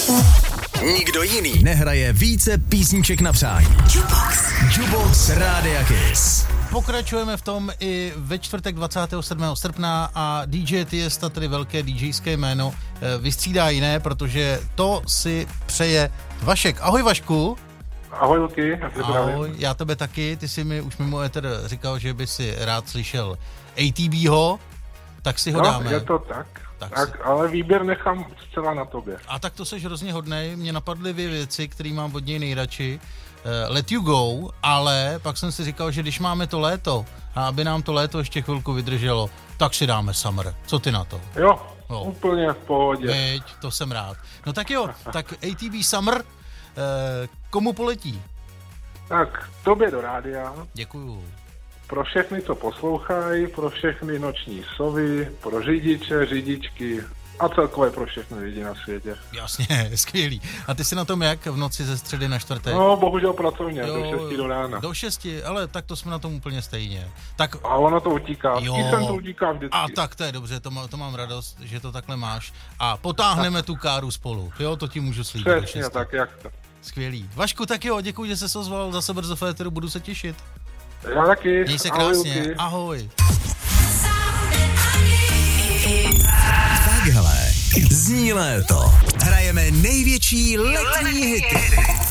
Nikdo jiný nehraje více písniček na přání. Jukebox Rádia Kiss. Pokračujeme v tom i ve čtvrtek 27. srpna a DJ Tiesta, tedy velké DJské jméno, vystřídá jiné, protože to si přeje Vašek. Ahoj Vašku. Ahoj Luky. Ahoj, já tebe taky. Ty jsi mi už mimo éter říkal, že by si rád slyšel ATBho, tak si ho dáme. Je to tak ale výběr nechám zcela na tobě. A tak to seš hrozně hodnej. Mně napadly dvě věci, které mám od něj nejradši. Let You Go, ale pak jsem si říkal, že když máme to léto a aby nám to léto ještě chvilku vydrželo, tak si dáme Summer. Co ty na to? Jo. Úplně v pohodě. Veď, to jsem rád. No tak jo, tak ATB Summer, komu poletí? Tak, tobě do rádia. Děkuju. Pro všechny, co poslouchají, pro všechny noční sovy, pro řidiče, řidičky a celkově pro všechny lidi na světě. Jasně, skvělý. A ty jsi na tom jak v noci ze středy na čtvrtek? No, bohužel pracovně, do 6 do rána. Do 6, ale tak to jsme na tom úplně stejně. Tak... A ono to utíká, jsem to utíká vždycky. A tak to je dobře, to mám radost, že to takhle máš. A potáhneme tu káru spolu, jo, to ti můžu slíbit. Přesně, tak jak to. Skvělý. Vašku, tak jo, děkuji, že jsi se ozval, zase brzo v éteru, budu se těšit. Já taky. Měj se krásně, ahoj. Takhle zní léto. Hrajeme největší letní hity.